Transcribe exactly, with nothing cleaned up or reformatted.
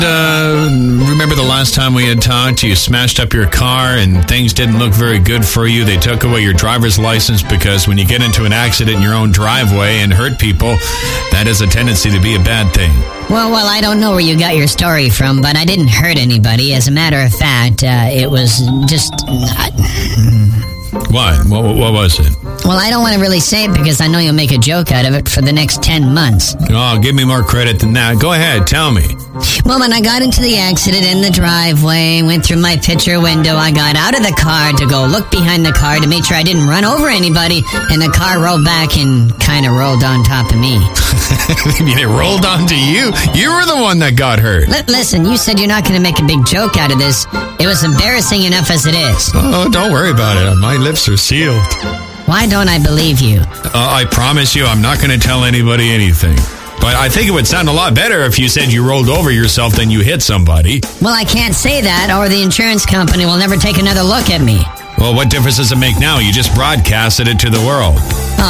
Uh, remember the last time we had talked, you smashed up your car and things didn't look very good for you. They took away your driver's license because when you get into an accident in your own driveway and hurt people, that has a tendency to be a bad thing. Well, well, I don't know where you got your story from, but I didn't hurt anybody. As a matter of fact, uh, it was just... Uh, what? what? What was it? Well, I don't want to really say it because I know you'll make a joke out of it for the next ten months. Oh, give me more credit than that. Go ahead, tell me. Well, when I got into the accident in the driveway, went through my picture window, I got out of the car to go look behind the car to make sure I didn't run over anybody, and the car rolled back and kind of rolled on top of me. You mean it rolled onto you? You were the one that got hurt. L- listen, you said you're not going to make a big joke out of this. It was embarrassing enough as it is. Oh, don't worry about it. My lips are sealed. Why don't I believe you? Uh, I promise you I'm not going to tell anybody anything. But I think it would sound a lot better if you said you rolled over yourself than you hit somebody. Well, I can't say that, or the insurance company will never take another look at me. Well, what difference does it make now? You just broadcasted it to the world.